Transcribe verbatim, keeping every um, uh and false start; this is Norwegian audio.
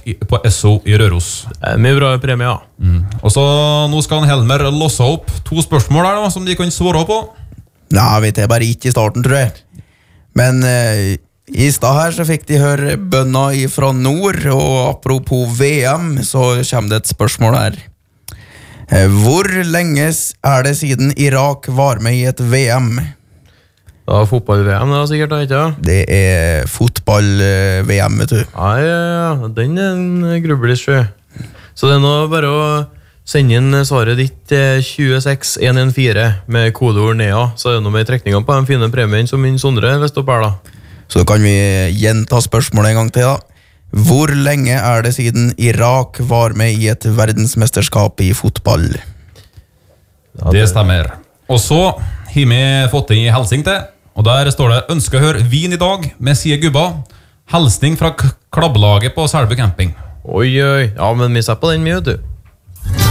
på Esso i Røros. Mye bra premie, ja. Mm. Og så nå skal han Helmer låse opp to spørsmål her da, som de kan svare på. Nei, vet jeg bare ikke i starten, tror jeg. Men eh, i stad her så fikk de høre bønna fra nord, og apropos V M, så kommer det et spørsmål her. Eh, hvor lenge er det siden Irak var med i et V M? Det var fotball-V M, det var sikkert da, ikke? Det er fotball-V M, vet du. Ja, ja, ja, den er en grubbelisjø. Så det er nå bare å sende inn svaret ditt til to seks en en fire med kodeord N E A, så er det noe med trekningen på den fine premien som min Sondre leste opp her da. Så kan vi gjenta spørsmålet en gang til da. Hvor lenge er det siden Irak var med i et verdensmesterskap i fotball? Ja, det... det stemmer. Og så har vi fått inn i Helsing til, og der står det «Ønsker å høre vin i dag med Sie Gubba. Helsing fra klabbelaget på Selbu camping». Oi, oi, ja, men vi ser på den mye, vet du.